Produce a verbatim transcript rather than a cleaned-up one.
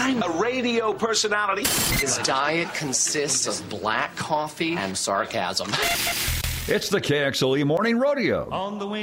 I'm a radio personality. His diet consists of black coffee and sarcasm. It's the K X L E Morning Rodeo. On the wing.